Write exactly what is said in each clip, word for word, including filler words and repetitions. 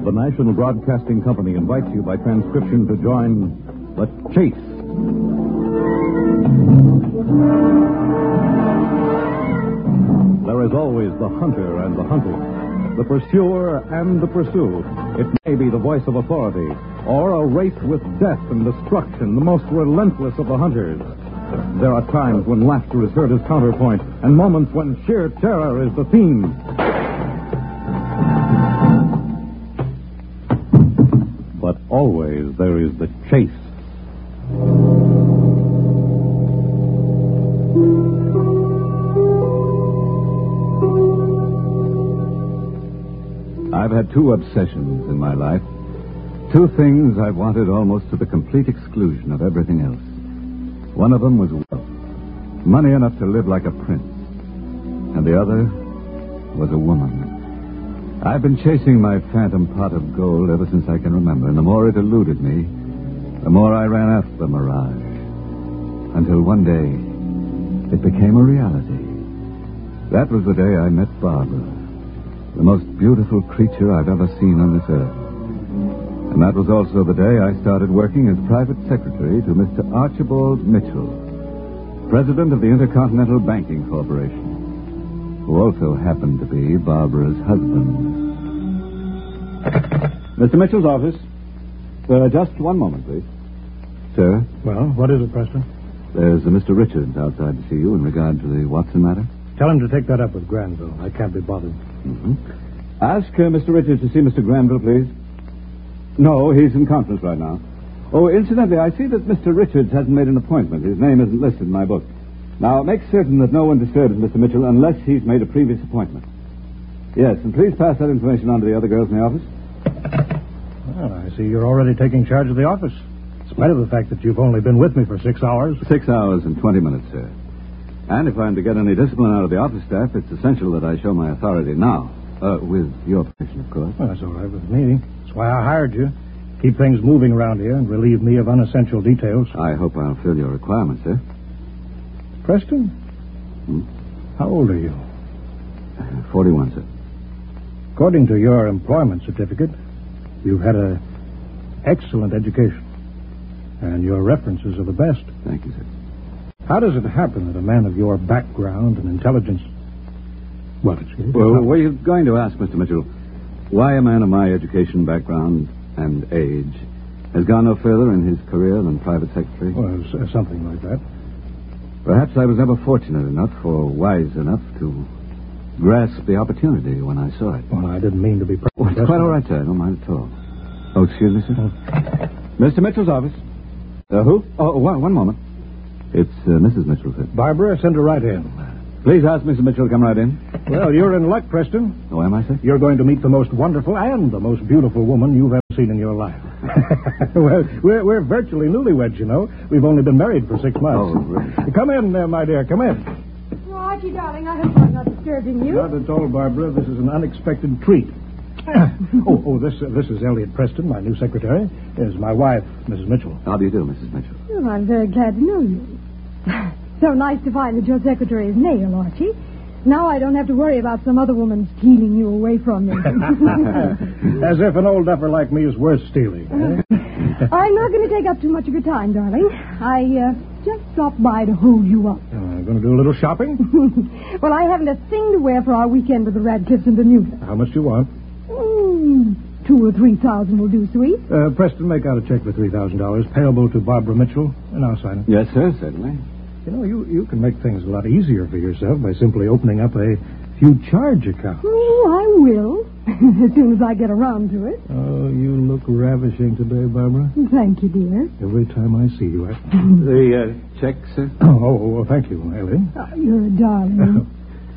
The National Broadcasting Company invites you by transcription to join The Chase. There is always the hunter and the hunted, the pursuer and the pursued. It may be the voice of authority, or a race with death and destruction, the most relentless of the hunters. There are times when laughter is heard as counterpoint, and moments when sheer terror is the theme. But always there is the chase. I've had two obsessions in my life. Two things I've wanted almost to the complete exclusion of everything else. One of them was wealth. Money enough to live like a prince. And the other was a woman. I've been chasing my phantom pot of gold ever since I can remember, and the more it eluded me, the more I ran after the mirage. Until one day, it became a reality. That was the day I met Barbara, the most beautiful creature I've ever seen on this earth. And that was also the day I started working as private secretary to Mister Archibald Mitchell, president of the Intercontinental Banking Corporation, who also happened to be Barbara's husband. Mister Mitchell's office. Uh, just one moment, please. Sir? Well, what is it, Preston? There's a Mister Richards outside to see you in regard to the Watson matter. Tell him to take that up with Granville. I can't be bothered. Mm-hmm. Ask uh, Mister Richards to see Mister Granville, please. No, he's in conference right now. Oh, incidentally, I see that Mister Richards hasn't made an appointment. His name isn't listed in my book. Now, make certain that no one disturbs Mister Mitchell unless he's made a previous appointment. Yes, and please pass that information on to the other girls in the office. Well, I see you're already taking charge of the office, in spite of the fact that you've only been with me for six hours. Six hours and twenty minutes, sir. And if I'm to get any discipline out of the office staff, it's essential that I show my authority now. Uh, with your permission, of course. Well, that's all right with me. That's why I hired you. Keep things moving around here and relieve me of unessential details. I hope I'll fill your requirements, sir. Preston? Hmm? How old are you? Uh, forty-one, sir. According to your employment certificate, you've had an excellent education. And your references are the best. Thank you, sir. How does it happen that a man of your background and intelligence... Well, it's... Well, were you going to ask, Mister Mitchell, why a man of my education, background, and age has gone no further in his career than private secretary? Well, uh, something like that. Perhaps I was never fortunate enough or wise enough to grasp the opportunity when I saw it. Well, I didn't mean to be... Pre- well, it's quite all right, sir. I don't mind at all. Oh, excuse me, sir. Oh. Mister Mitchell's office. Uh, who? Oh, one, one moment. It's uh, Missus Mitchell, sir. Barbara, send her right in. Please ask Mister Mitchell to come right in. Well, you're in luck, Preston. Oh, am I, sir? You're going to meet the most wonderful and the most beautiful woman you've ever seen in your life. Well, we're, we're virtually newlyweds, you know. We've only been married for six months. Oh, really? Come in, uh, my dear. Come in. Oh, Archie, darling, I hope I'm not disturbing you. Not at all, Barbara. This is an unexpected treat. oh, oh, this uh, this is Elliot Preston, my new secretary. This is my wife, Missus Mitchell. How do you do, Missus Mitchell? Oh, I'm very glad to know you. So nice to find that your secretary is male, Archie. Now I don't have to worry about some other woman stealing you away from me. As if an old duffer like me is worth stealing. Eh? I'm not going to take up too much of your time, darling. I uh, just stopped by to hold you up. Uh, going to do a little shopping? Well, I haven't a thing to wear for our weekend with the Radcliffes and Bermuda. How much do you want? Mm, two or three thousand will do, sweet. Uh, Preston, make out a check for three thousand dollars payable to Barbara Mitchell, and I'll sign it. Yes, sir, certainly. You know, you, you can make things a lot easier for yourself by simply opening up a few charge accounts. Oh, I will, as soon as I get around to it. Oh, you look ravishing today, Barbara. Thank you, dear. Every time I see you, I... The uh, check, sir? Oh, oh, well, thank you, Ellie. Oh, you're a darling.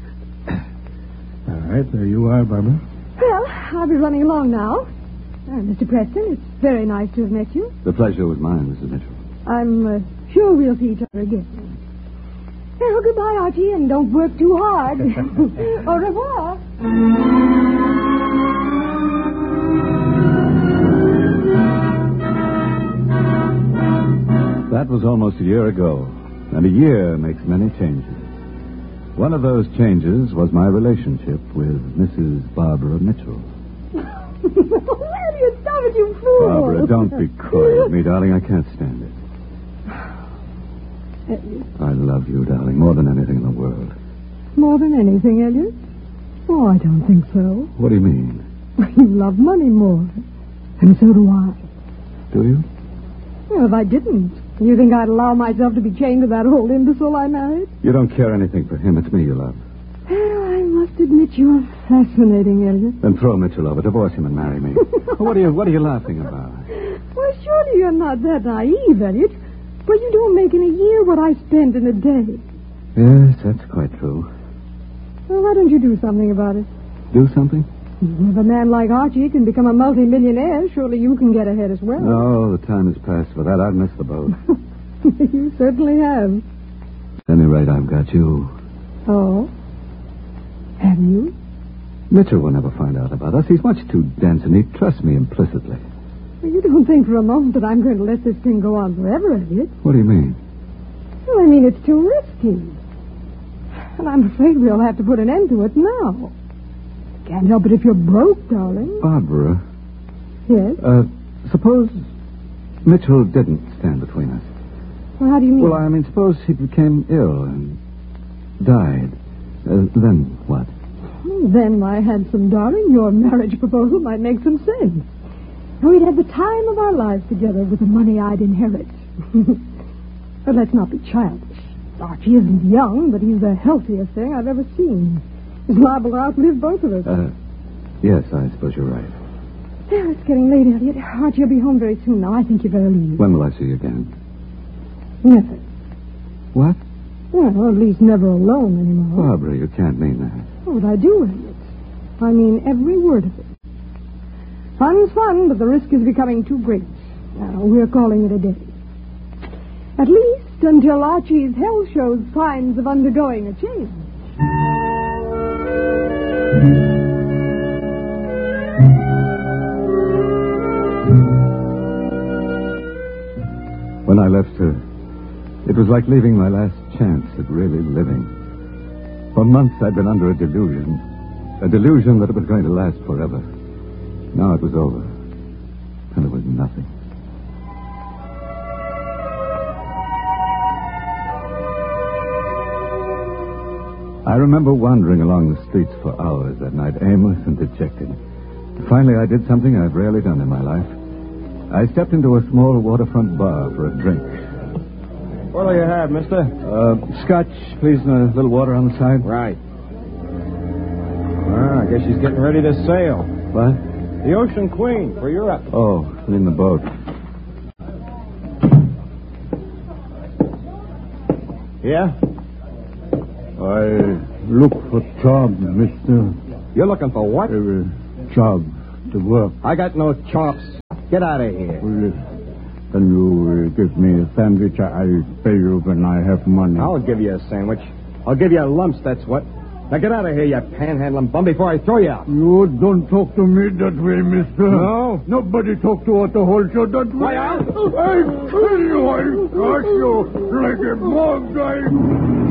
All right, there you are, Barbara. Well, I'll be running along now. Uh, Mister Preston, it's very nice to have met you. The pleasure was mine, Missus Mitchell. I'm uh, sure we'll see each other again. Well, goodbye, Archie, and don't work too hard. Au revoir. That was almost a year ago, and a year makes many changes. One of those changes was my relationship with Missus Barbara Mitchell. Elliot, stop it, you fool. Barbara, don't be coy with me, darling. I can't stand it. Elliot. I love you, darling, more than anything in the world. More than anything, Elliot? Oh, I don't think so. What do you mean? You love money more. And so do I. Do you? Well, if I didn't, you think I'd allow myself to be chained to that old imbecile I married? You don't care anything for him. It's me you love. Well, I must admit you're fascinating, Elliot. Then throw Mitchell over, divorce him and marry me. What are you What are you laughing about? Well, surely you're not that naive, Elliot. But you don't make in a year what I spend in a day. Yes, that's quite true. Well, why don't you do something about it? Do something? If a man like Archie can become a multimillionaire, surely you can get ahead as well. No, the time has passed for that. I've missed the boat. You certainly have. At any rate, I've got you. Oh? Have you? Mitchell will never find out about us. He's much too dense, and he trusts me implicitly. Well, you don't think for a moment that I'm going to let this thing go on forever, Elliot? What do you mean? Well, I mean, it's too risky. And I'm afraid we'll have to put an end to it now. Can't help it if you're broke, darling. Barbara. Yes? Uh, suppose Mitchell didn't stand between us. Well, how do you mean? Well, I mean, suppose he became ill and died. Uh, then what? Then, my handsome darling, your marriage proposal might make some sense. And we'd have the time of our lives together with the money I'd inherit. But let's not be childish. Archie isn't young, but he's the healthiest thing I've ever seen. He's liable to outlive both of us. Uh, yes, I suppose you're right. There, it's getting late, Elliot. Archie will be home very soon now. I think you better leave. When will I see you again? Never. What? Well, at least never alone anymore. Barbara, you can't mean that. Oh, but I do, Elliot. I mean every word of it. Fun's fun, but the risk is becoming too great. Now, we're calling it a day. At least until Archie's health shows signs of undergoing a change. When I left her, it was like leaving my last chance at really living. For months I'd been under a delusion. A delusion that it was going to last forever. Now it was over. And it was nothing. I remember wandering along the streets for hours that night, aimless and dejected. Finally, I did something I've rarely done in my life. I stepped into a small waterfront bar for a drink. What'll you have, mister? Uh, scotch, please, and a little water on the side. Right. Ah, I guess she's getting ready to sail. What? The Ocean Queen for Europe. Oh, in the boat. Yeah? I look for job, mister. You're looking for what? Uh, job to work. I got no chops. Get out of here. Well, can you uh, give me a sandwich? I pay you when I have money. I'll give you a sandwich. I'll give you a lumps, that's what. Now get out of here, you panhandling bum, before I throw you out. You don't talk to me that way, mister. No? Nobody talk to us the whole show that way. Why, I'll... I kill you. I'll crush you like a bog guy.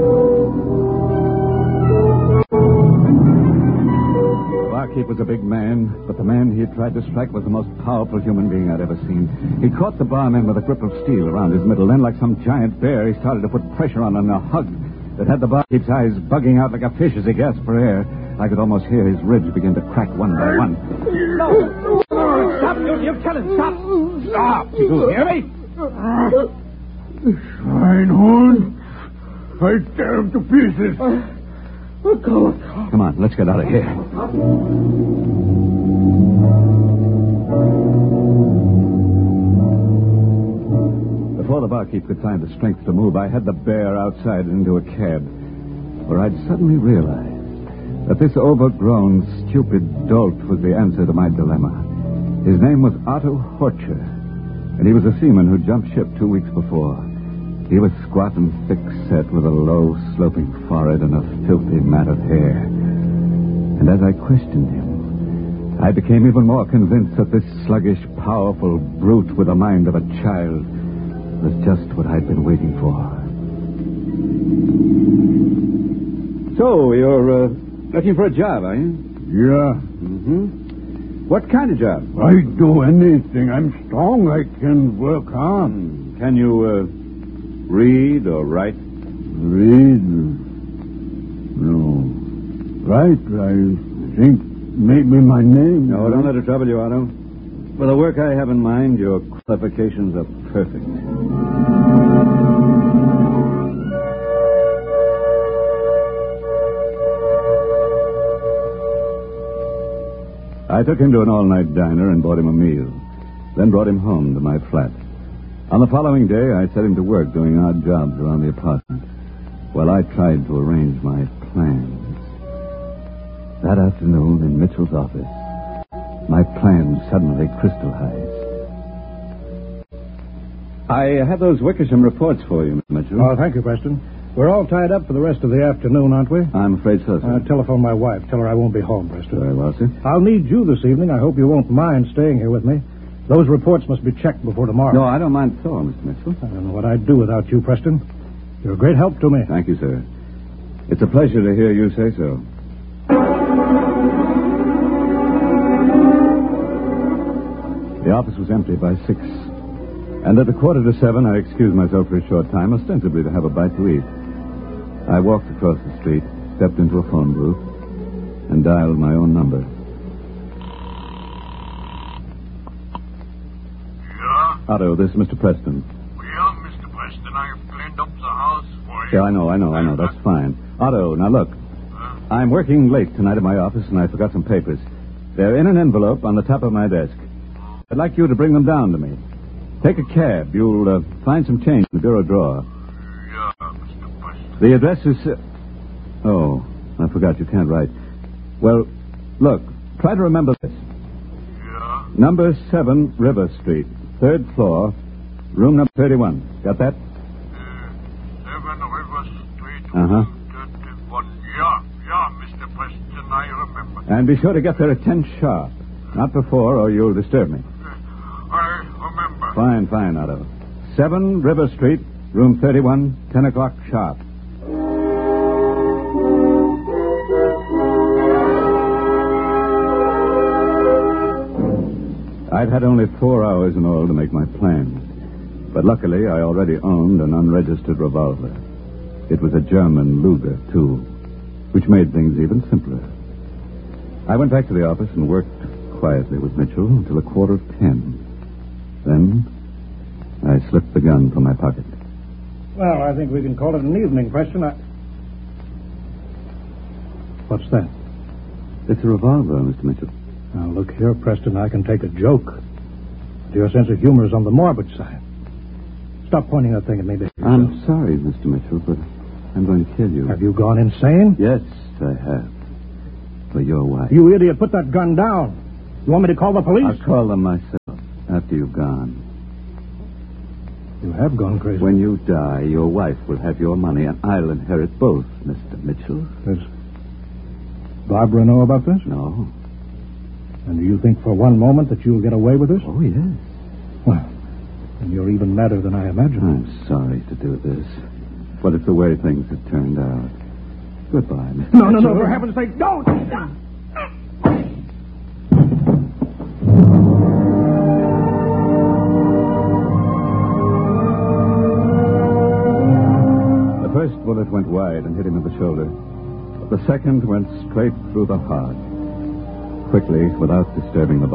The barkeep was a big man, but the man he had tried to strike was the most powerful human being I'd ever seen. He caught the barman with a grip of steel around his middle. Then, like some giant bear, he started to put pressure on and a hug that had the barkeep's eyes bugging out like a fish as he gasped for air. I could almost hear his ribs begin to crack one by one. No! Stop! You, you tell him, stop! Stop! You hear me? Schweinhund. I tear him to pieces. Come on, let's get out of here. Before the barkeep could find the strength to move, I had the bear outside into a cab, where I'd suddenly realized that this overgrown, stupid dolt was the answer to my dilemma. His name was Otto Horcher, and he was a seaman who jumped ship two weeks before. He was squat and thick-set with a low, sloping forehead and a filthy mat of hair. And as I questioned him, I became even more convinced that this sluggish, powerful brute with the mind of a child was just what I'd been waiting for. So, you're uh, looking for a job, are you? Yeah. Mm-hmm. What kind of job? I do anything. I'm strong. I can work hard. Hmm. Can you uh, read or write? Read? No. Write, I think maybe my name. No, don't let it trouble you, Otto. For the work I have in mind, your qualifications are perfect. I took him to an all-night diner and bought him a meal, then brought him home to my flat. On the following day, I set him to work doing odd jobs around the apartment, while I tried to arrange my plans. That afternoon in Mitchell's office, my plans suddenly crystallized. I have those Wickersham reports for you, Mister Mitchell. Oh, thank you, Preston. We're all tied up for the rest of the afternoon, aren't we? I'm afraid so, sir. Uh, telephone my wife. Tell her I won't be home, Preston. Very well, sir. I'll need you this evening. I hope you won't mind staying here with me. Those reports must be checked before tomorrow. No, I don't mind at all, Mister Mitchell. I don't know what I'd do without you, Preston. You're a great help to me. Thank you, sir. It's a pleasure to hear you say so. The office was empty by six. And at a quarter to seven, I excused myself for a short time, ostensibly to have a bite to eat. I walked across the street, stepped into a phone booth, and dialed my own number. Yeah? Otto, this is Mister Preston. Well, Mister Preston, I've cleaned up the house for you. Yeah, I know, I know, I know. That's fine. Otto, now look. Huh? I'm working late tonight at my office, and I forgot some papers. They're in an envelope on the top of my desk. I'd like you to bring them down to me. Take a cab. You'll uh, find some change in the bureau drawer. Yeah, Mister Preston. The address is... Uh... Oh, I forgot you can't write. Well, look, try to remember this. Yeah? Number seven River Street, third floor, room number thirty-one. Got that? Uh, seven River Street, Uh-huh. thirty-one. Yeah, yeah, Mister Preston, I remember. And be sure to get there at ten sharp. Not before, or you'll disturb me. I remember. Fine, fine, Otto. seven River Street, room thirty-one, ten o'clock sharp. I'd had only four hours in all to make my plans. But luckily, I already owned an unregistered revolver. It was a German Luger, too, which made things even simpler. I went back to the office and worked quietly with Mitchell until a quarter of ten. Then, I slipped the gun from my pocket. Well, I think we can call it an evening, Preston. I... What's that? It's a revolver, Mister Mitchell. Now, look here, Preston, I can take a joke. But your sense of humor is on the morbid side. Stop pointing that thing at me, Mister I'm sorry, Mister Mitchell, but I'm going to kill you. Have you gone insane? Yes, I have. For your wife. You idiot, put that gun down. You want me to call the police? I'll call them myself after you've gone. You have gone crazy. When you die, your wife will have your money, and I'll inherit both, Mister Mitchell. Does Barbara know about this? No. And do you think for one moment that you'll get away with this? Oh, yes. Well, then you're even madder than I imagined. I'm sorry to do this, but it's the way things have turned out. Goodbye, Mister No, no, Mitchell. no, for heaven's sake, don't! The first bullet went wide and hit him in the shoulder. But the second went straight through the heart. Quickly, without disturbing the body.